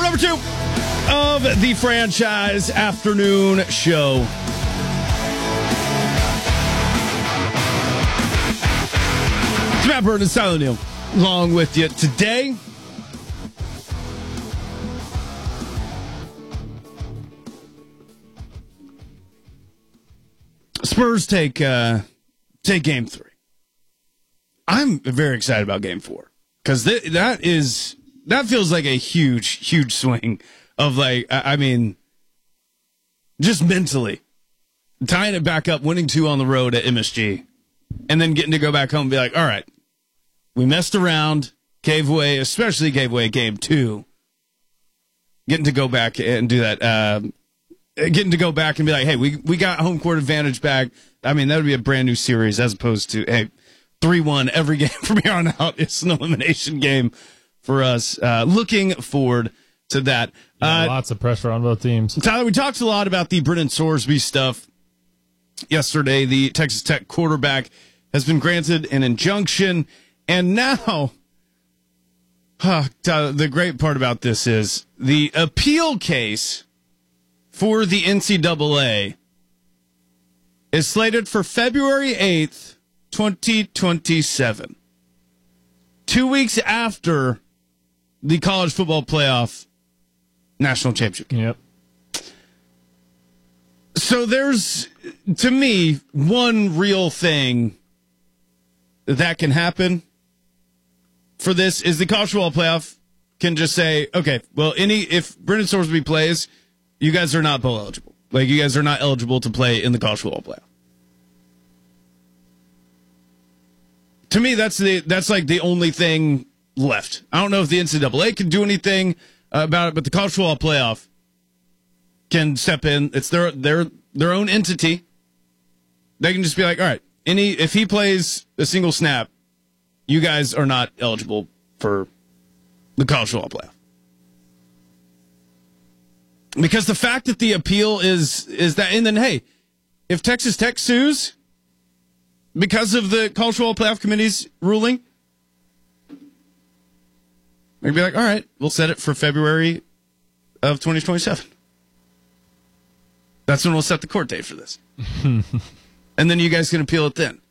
Number 2 of the franchise afternoon show. It's Matt Burton and Silent Neil along with you today. Spurs take game 3. I'm very excited about game 4 because that feels like a huge swing of just mentally tying it back up, winning 2 on the road at MSG, and then getting to go back home and be like, all right, we messed around, especially gave away game 2. Getting to go back and do that. Getting to go back and be like, hey, we got home court advantage back. I mean, that would be a brand new series as opposed to, hey, 3-1 every game from here on out. It's an elimination game for us. Looking forward to that. Lots of pressure on both teams. Tyler, we talked a lot about the Brennan Sorsby stuff yesterday. The Texas Tech quarterback has been granted an injunction. And now, Tyler, the great part about this is the appeal case for the NCAA is slated for February 8th, 2027. 2 weeks after the college football playoff national championship. Yep. So there's, to me, one real thing that can happen for this is the college football playoff can just say, okay, well, if Brennan Sorsby plays, you guys are not bowl eligible. Like, you guys are not eligible to play in the college football playoff. To me, that's like the only thing left. I don't know if the NCAA can do anything about it, but the college football playoff can step in. It's their own entity. They can just be like, all right, if he plays a single snap, you guys are not eligible for the college football playoff. Because the fact that the appeal is that, and then, hey, if Texas Tech sues because of the college football playoff committee's ruling, they'd be like, all right, we'll set it for February of 2027. That's when we'll set the court date for this. And then you guys can appeal it then.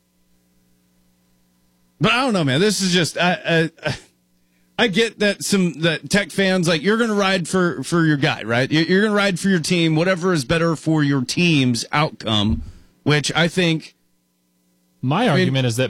But I don't know, man. This is just, I get that Tech fans, like, you're going to ride for your guy, right? You're going to ride for your team, whatever is better for your team's outcome, which I think. My argument is that